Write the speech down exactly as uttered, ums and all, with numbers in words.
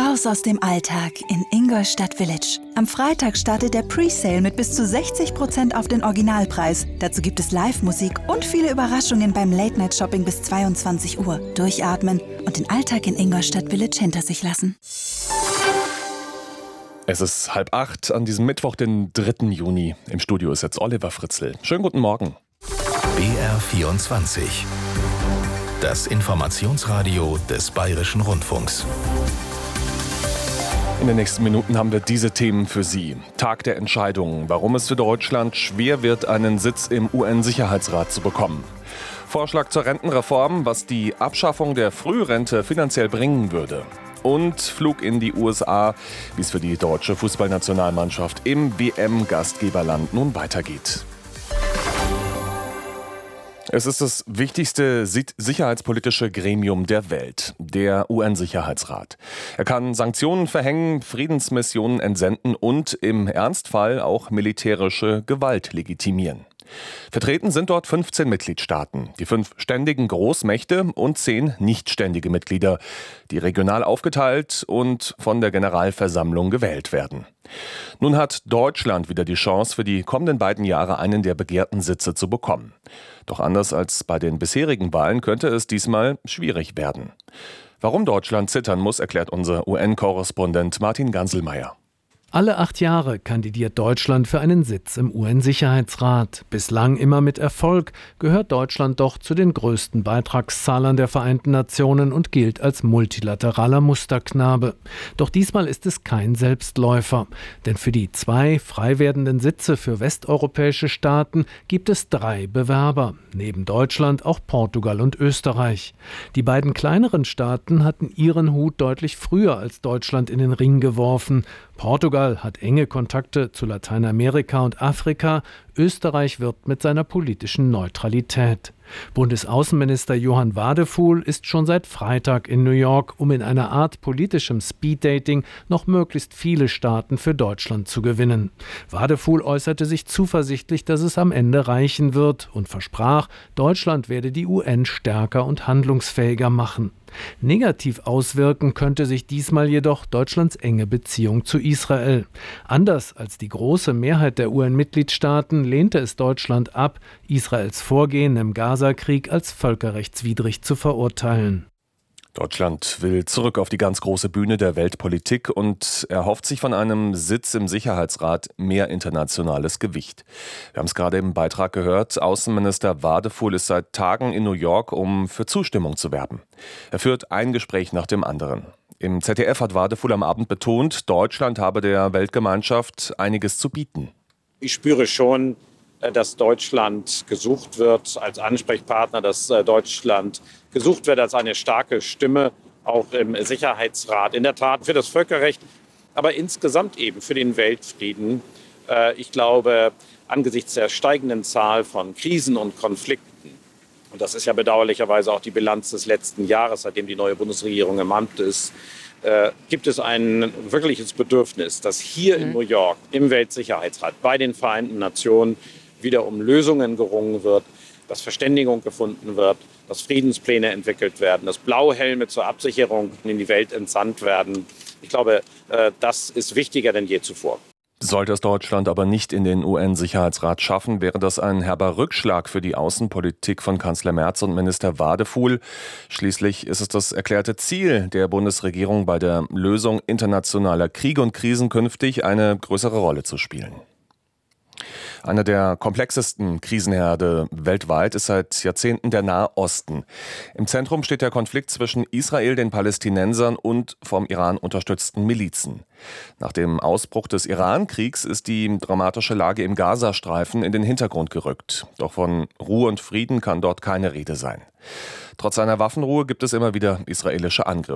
Raus aus dem Alltag in Ingolstadt Village. Am Freitag startet der Presale mit bis zu sechzig Prozent auf den Originalpreis. Dazu gibt es Live-Musik und viele Überraschungen beim Late-Night-Shopping bis zweiundzwanzig Uhr. Durchatmen und den Alltag in Ingolstadt Village hinter sich lassen. Es ist halb acht an diesem Mittwoch, den dritten Juni. Im Studio ist jetzt Oliver Fritzl. Schönen guten Morgen. B R vierundzwanzig. Das Informationsradio des Bayerischen Rundfunks. In den nächsten Minuten haben wir diese Themen für Sie. Tag der Entscheidungen, warum es für Deutschland schwer wird, einen Sitz im U N-Sicherheitsrat zu bekommen. Vorschlag zur Rentenreform, was die Abschaffung der Frührente finanziell bringen würde. Und Flug in die U S A, wie es für die deutsche Fußballnationalmannschaft im W M-Gastgeberland nun weitergeht. Es ist das wichtigste sicherheitspolitische Gremium der Welt, der U N-Sicherheitsrat. Er kann Sanktionen verhängen, Friedensmissionen entsenden und im Ernstfall auch militärische Gewalt legitimieren. Vertreten sind dort fünfzehn Mitgliedstaaten, die fünf ständigen Großmächte und zehn nichtständige Mitglieder, die regional aufgeteilt und von der Generalversammlung gewählt werden. Nun hat Deutschland wieder die Chance, für die kommenden beiden Jahre einen der begehrten Sitze zu bekommen. Doch anders als bei den bisherigen Wahlen könnte es diesmal schwierig werden. Warum Deutschland zittern muss, erklärt unser U N-Korrespondent Martin Ganselmeier. Alle acht Jahre kandidiert Deutschland für einen Sitz im U N-Sicherheitsrat. Bislang immer mit Erfolg, gehört Deutschland doch zu den größten Beitragszahlern der Vereinten Nationen und gilt als multilateraler Musterknabe. Doch diesmal ist es kein Selbstläufer. Denn für die zwei frei werdenden Sitze für westeuropäische Staaten gibt es drei Bewerber. Neben Deutschland auch Portugal und Österreich. Die beiden kleineren Staaten hatten ihren Hut deutlich früher als Deutschland in den Ring geworfen. Portugal hat enge Kontakte zu Lateinamerika und Afrika. Österreich wirbt mit seiner politischen Neutralität. Bundesaußenminister Johann Wadefuhl ist schon seit Freitag in New York, um in einer Art politischem Speeddating noch möglichst viele Staaten für Deutschland zu gewinnen. Wadefuhl äußerte sich zuversichtlich, dass es am Ende reichen wird und versprach, Deutschland werde die U N stärker und handlungsfähiger machen. Negativ auswirken könnte sich diesmal jedoch Deutschlands enge Beziehung zu Israel. Anders als die große Mehrheit der U N-Mitgliedstaaten lehnte es Deutschland ab, Israels Vorgehen im Gaza-Krieg als völkerrechtswidrig zu verurteilen. Deutschland will zurück auf die ganz große Bühne der Weltpolitik und erhofft sich von einem Sitz im Sicherheitsrat mehr internationales Gewicht. Wir haben es gerade im Beitrag gehört, Außenminister Wadefuhl ist seit Tagen in New York, um für Zustimmung zu werben. Er führt ein Gespräch nach dem anderen. Im Z D F hat Wadefuhl am Abend betont, Deutschland habe der Weltgemeinschaft einiges zu bieten. Ich spüre schon, dass Deutschland gesucht wird als Ansprechpartner, dass Deutschland gesucht wird als eine starke Stimme, auch im Sicherheitsrat. In der Tat für das Völkerrecht, aber insgesamt eben für den Weltfrieden. Ich glaube, angesichts der steigenden Zahl von Krisen und Konflikten, und das ist ja bedauerlicherweise auch die Bilanz des letzten Jahres, seitdem die neue Bundesregierung im Amt ist, äh, gibt es ein wirkliches Bedürfnis, dass hier in New York im Weltsicherheitsrat bei den Vereinten Nationen wieder um Lösungen gerungen wird, dass Verständigung gefunden wird, dass Friedenspläne entwickelt werden, dass Blauhelme zur Absicherung in die Welt entsandt werden. Ich glaube, äh, das ist wichtiger denn je zuvor. Sollte es Deutschland aber nicht in den U N-Sicherheitsrat schaffen, wäre das ein herber Rückschlag für die Außenpolitik von Kanzler Merz und Minister Wadefuhl. Schließlich ist es das erklärte Ziel der Bundesregierung, bei der Lösung internationaler Kriege und Krisen künftig eine größere Rolle zu spielen. Einer der komplexesten Krisenherde weltweit ist seit Jahrzehnten der Nahe Osten. Im Zentrum steht der Konflikt zwischen Israel, den Palästinensern und vom Iran unterstützten Milizen. Nach dem Ausbruch des Iran-Kriegs ist die dramatische Lage im Gazastreifen in den Hintergrund gerückt. Doch von Ruhe und Frieden kann dort keine Rede sein. Trotz einer Waffenruhe gibt es immer wieder israelische Angriffe.